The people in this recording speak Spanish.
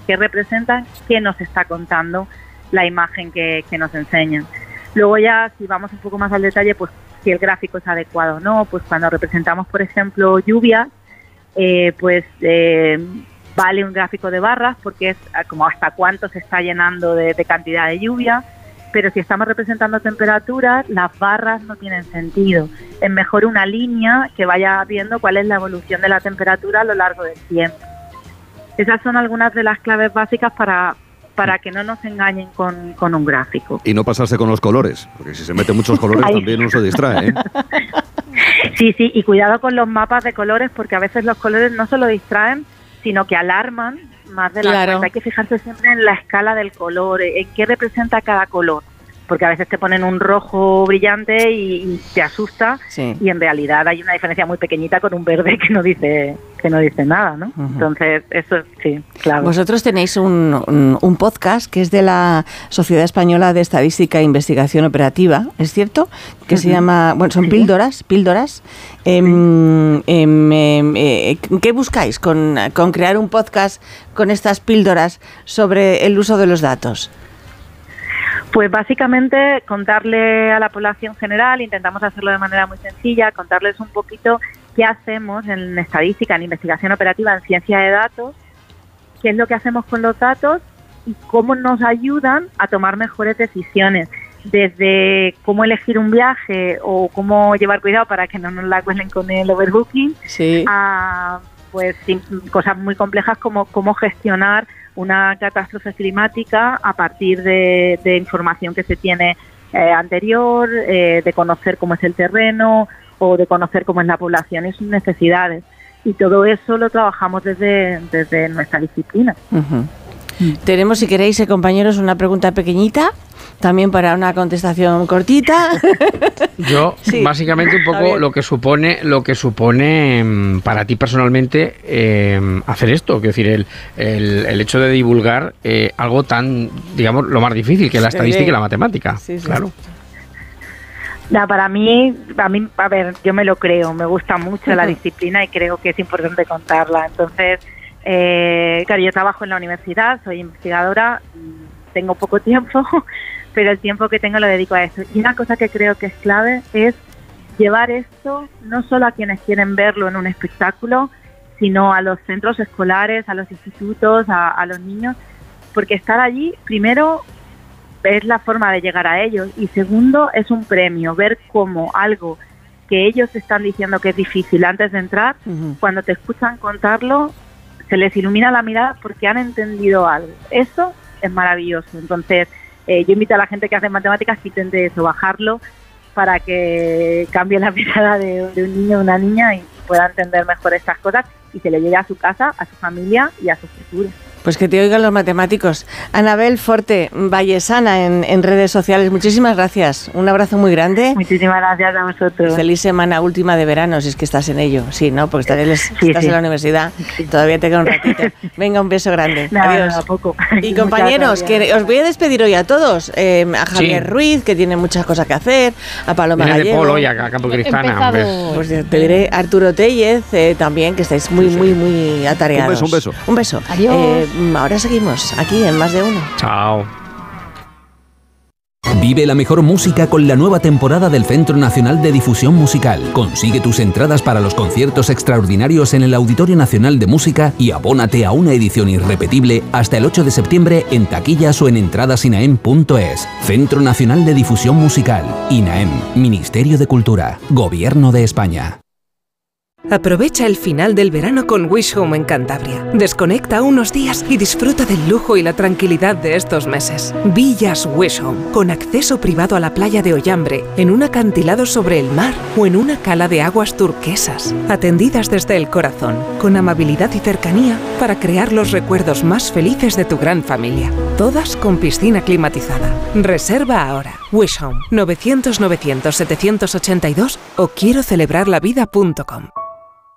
qué representan, qué nos está contando la imagen que nos enseñan. Luego ya, si vamos un poco más al detalle, pues si el gráfico es adecuado o no, pues cuando representamos, por ejemplo, lluvias, vale un gráfico de barras porque es como hasta cuánto se está llenando de cantidad de lluvia, pero si estamos representando temperaturas, las barras no tienen sentido. Es mejor una línea que vaya viendo cuál es la evolución de la temperatura a lo largo del tiempo. Esas son algunas de las claves básicas para que no nos engañen con un gráfico. Y no pasarse con los colores, porque si se meten muchos colores también uno se distrae, ¿eh? Sí, y cuidado con los mapas de colores, porque a veces los colores no solo distraen, sino que alarman más de la cuenta. Hay que fijarse siempre en la escala del color, en qué representa cada color, porque a veces te ponen un rojo brillante y te asusta, y en realidad hay una diferencia muy pequeñita con un verde que no dice nada, ¿no? Uh-huh. Entonces, eso sí, claro. Vosotros tenéis un podcast que es de la Sociedad Española de Estadística e Investigación Operativa, ¿es cierto? Que se llama, son píldoras. ¿Qué buscáis con crear un podcast con estas píldoras sobre el uso de los datos? Pues básicamente contarle a la población general, intentamos hacerlo de manera muy sencilla, contarles un poquito qué hacemos en estadística, en investigación operativa, en ciencia de datos, qué es lo que hacemos con los datos y cómo nos ayudan a tomar mejores decisiones, desde cómo elegir un viaje o cómo llevar cuidado para que no nos la cuelen con el overbooking, a pues cosas muy complejas como cómo gestionar una catástrofe climática a partir de información que se tiene anterior, de conocer cómo es el terreno o de conocer cómo es la población y sus necesidades. Y todo eso lo trabajamos desde nuestra disciplina. Uh-huh. Tenemos, si queréis, compañeros, una pregunta pequeñita, también para una contestación cortita. Yo, básicamente, un poco lo que supone para ti personalmente hacer esto, es decir, el hecho de divulgar algo tan, digamos, lo más difícil, que es la estadística y la matemática. Sí. Claro. Para mí, a ver, yo me lo creo, me gusta mucho la disciplina y creo que es importante contarla. Entonces, claro, yo trabajo en la universidad, soy investigadora, tengo poco tiempo, pero el tiempo que tengo lo dedico a esto. Y una cosa que creo que es clave es llevar esto no solo a quienes quieren verlo en un espectáculo, sino a los centros escolares, a los institutos, a los niños, porque estar allí, primero, es la forma de llegar a ellos, y segundo, es un premio, ver cómo algo que ellos están diciendo que es difícil antes de entrar, cuando te escuchan contarlo, se les ilumina la mirada porque han entendido algo. Eso es maravilloso. Entonces, yo invito a la gente que hace matemáticas que intente eso, bajarlo para que cambie la mirada de un niño o una niña y pueda entender mejor estas cosas y se le llegue a su casa, a su familia y a su futuro. Pues que te oigan los matemáticos. Anabel Forte, Vallesana en redes sociales, muchísimas gracias. Un abrazo muy grande. Muchísimas gracias a vosotros. Feliz semana última de verano, si es que estás en ello. Sí, ¿no? Porque estás en la universidad. Sí. Todavía te queda un ratito. Venga, un beso grande. Adiós. A poco. Y compañeros, que os voy a despedir hoy a todos. A Javier Ruiz, que tiene muchas cosas que hacer. A Paloma Gallego. De Polo y a Campo Cristana. Pues te diré Arturo Tellez, también, que estáis muy atareados. Un beso. Adiós. Ahora seguimos aquí en Más de Uno. Chao. Vive la mejor música con la nueva temporada del Centro Nacional de Difusión Musical. Consigue tus entradas para los conciertos extraordinarios en el Auditorio Nacional de Música y abónate a una edición irrepetible hasta el 8 de septiembre en taquillas o en entradasinaem.es. Centro Nacional de Difusión Musical. INAEM. Ministerio de Cultura. Gobierno de España. Aprovecha el final del verano con Wish Home en Cantabria. Desconecta unos días y disfruta del lujo y la tranquilidad de estos meses. Villas Wish Home, con acceso privado a la playa de Ollambre, en un acantilado sobre el mar o en una cala de aguas turquesas. Atendidas desde el corazón, con amabilidad y cercanía para crear los recuerdos más felices de tu gran familia. Todas con piscina climatizada. Reserva ahora. Wish Home, 900 900 782 o quiero celebrarlavida.com.